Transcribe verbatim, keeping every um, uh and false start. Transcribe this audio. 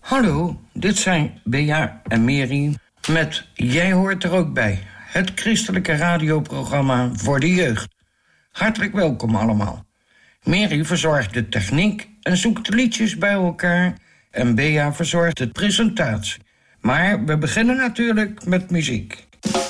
Hallo, dit zijn Bea en Mary met Jij hoort er ook bij. Het christelijke radioprogramma voor de jeugd. Hartelijk welkom allemaal. Mary verzorgt de techniek en zoekt de liedjes bij elkaar. En Bea verzorgt de presentatie. Maar we beginnen natuurlijk met muziek.